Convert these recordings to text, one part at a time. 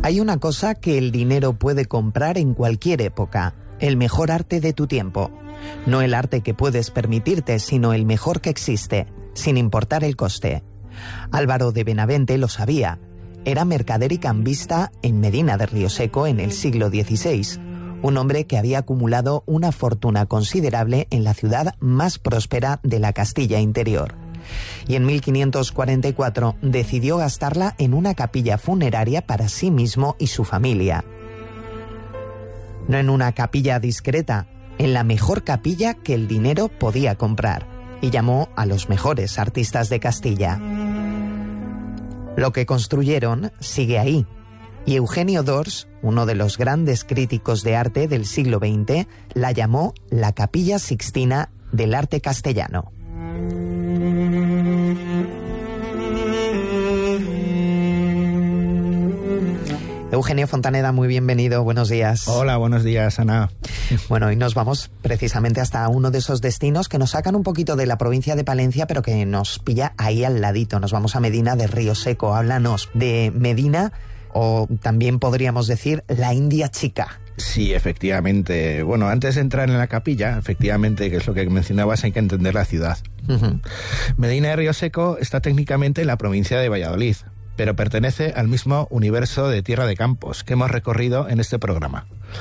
Hay una cosa que el dinero puede comprar en cualquier época: el mejor arte de tu tiempo. No el arte que puedes permitirte, sino el mejor que existe, sin importar el coste. Álvaro de Benavente lo sabía. Era mercader y cambista en Medina de Rioseco en el siglo XVI, un hombre que había acumulado una fortuna considerable en la ciudad más próspera de la Castilla interior. Y en 1544 decidió gastarla en una capilla funeraria para sí mismo y su familia. No en una capilla discreta, en la mejor capilla que el dinero podía comprar, y llamó a los mejores artistas de Castilla. Lo que construyeron sigue ahí, y Eugenio d'Ors, uno de los grandes críticos de arte del siglo XX, la llamó la Capilla Sixtina del arte castellano. Eugenio Fontaneda, muy bienvenido, buenos días. Hola, buenos días, Ana. Bueno, hoy nos vamos precisamente hasta uno de esos destinos que nos sacan un poquito de la provincia de Palencia, pero que nos pilla ahí al ladito. Nos vamos a Medina de Rioseco. Háblanos de Medina, o también podríamos decir la India Chica. Sí, efectivamente. Bueno, antes de entrar en la capilla, efectivamente, que es lo que mencionabas, hay que entender la ciudad. Uh-huh. Medina de Rioseco está técnicamente en la provincia de Valladolid, pero pertenece al mismo universo de Tierra de Campos que hemos recorrido en este programa.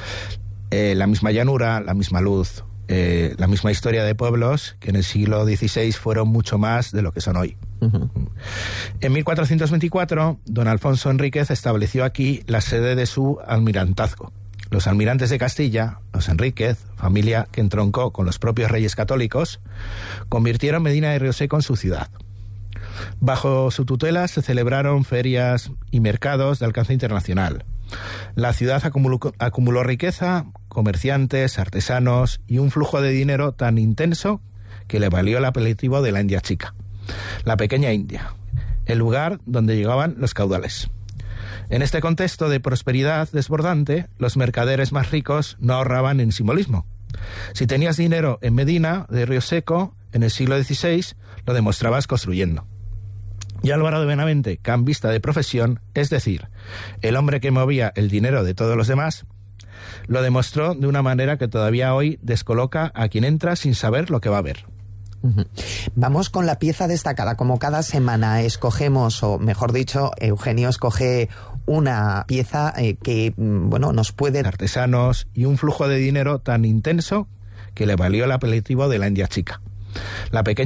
La misma llanura, la misma luz, la misma historia de pueblos que en el siglo XVI fueron mucho más de lo que son hoy. Uh-huh. En 1424, don Alfonso Enríquez estableció aquí la sede de su almirantazgo. Los almirantes de Castilla, los Enríquez, familia que entroncó con los propios reyes católicos, convirtieron Medina de Rioseco en su ciudad. Bajo su tutela se celebraron ferias y mercados de alcance internacional. La ciudad acumuló riqueza, comerciantes, artesanos y un flujo de dinero tan intenso que le valió el apelativo de la India Chica, la pequeña India, el lugar donde llegaban los caudales. En este contexto de prosperidad desbordante, los mercaderes más ricos no ahorraban en simbolismo. Si tenías dinero en Medina de Rioseco en el siglo XVI, lo demostrabas construyendo. Y Álvaro de Benavente, cambista de profesión, es decir, el hombre que movía el dinero de todos los demás, lo demostró de una manera que todavía hoy descoloca a quien entra sin saber lo que va a ver. Vamos con la pieza destacada. Como cada semana escogemos, o mejor dicho, Eugenio escoge una pieza que, nos puede... Artesanos y un flujo de dinero tan intenso que le valió el apelativo de la India Chica, la pequeña